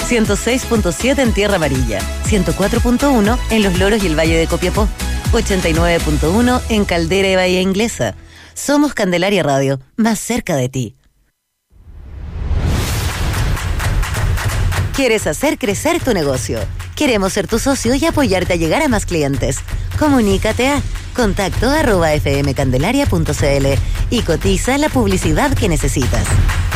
106.7 en Tierra Amarilla, 104.1 en Los Loros y el Valle de Copiapó, 89.1 en Caldera y Bahía Inglesa. Somos Candelaria Radio, más cerca de ti. ¿Quieres hacer crecer tu negocio? Queremos ser tu socio y apoyarte a llegar a más clientes. Comunícate a contacto@fmcandelaria.cl y cotiza la publicidad que necesitas.